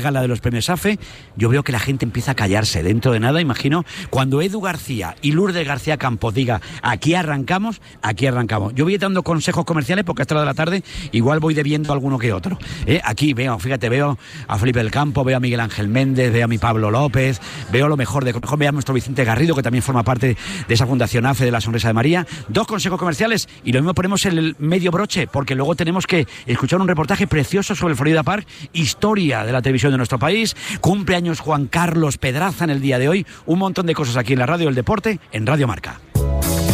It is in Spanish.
gala de los premios AFE, yo veo que la gente empieza a callarse. Dentro de nada, imagino, cuando Edu García y Lourdes García Campos diga aquí arrancamos, aquí arrancamos. Yo voy dando consejos comerciales porque a esta hora de la tarde igual voy debiendo alguno que otro. Aquí veo, fíjate, veo a Felipe del Campo, veo a Miguel Ángel Méndez, veo a mi Pablo López, veo lo mejor de mejor, veo a nuestro Vicente Garrido, que también forma parte de esa Fundación AFE de la Sonrisa de María. 2 consejos comerciales y lo mismo ponemos en el medio broche, porque luego tenemos que escuchar un reportaje precioso sobre el Florida Park, historia de la televisión de nuestro país. Cumpleaños Juan Carlos Pedraza en el día de hoy. Un montón de cosas aquí en la radio del deporte, en Radio Marca.